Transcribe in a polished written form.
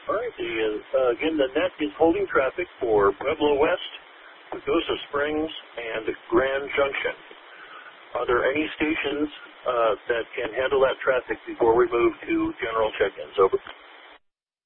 All right. Again, the net is holding traffic for Pueblo West, Pagosa Springs, and Grand Junction. Are there any stations that can handle that traffic before we move to general check-ins? Over.